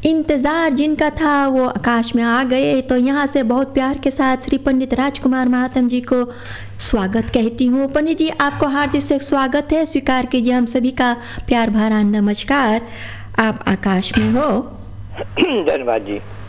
इंतज़ार जिनका था वो आकाश में आ गए। तो यहाँ से बहुत प्यार के साथ श्री पंडित राजकुमार महात्म जी को स्वागत कहती हूँ। पंडित जी, आपको हार्दिक से स्वागत है, स्वीकार कीजिए हम सभी का प्यार भरा नमस्कार। आप आकाश में हो। धन्यवाद जी।